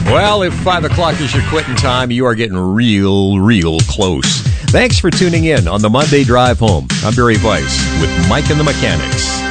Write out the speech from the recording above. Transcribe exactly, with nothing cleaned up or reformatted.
Well, if five o'clock is your quitting time, you are getting real, real close. Thanks for tuning in on the Monday Drive Home. I'm Barry Weiss with Mike and the Mechanics.